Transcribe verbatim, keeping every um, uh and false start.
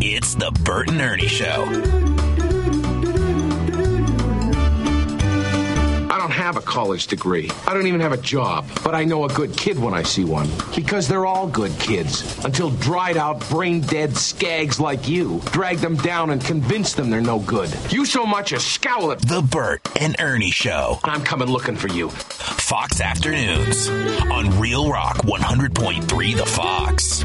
It's the Bert and Ernie Show. I don't have a college degree. I don't even have a job. But I know a good kid when I see one. Because they're all good kids. Until dried-out, brain-dead skags like you drag them down and convince them they're no good. You so much as scowl at The Bert and Ernie Show. I'm coming looking for you. Fox Afternoons on Real Rock one hundred point three The Fox.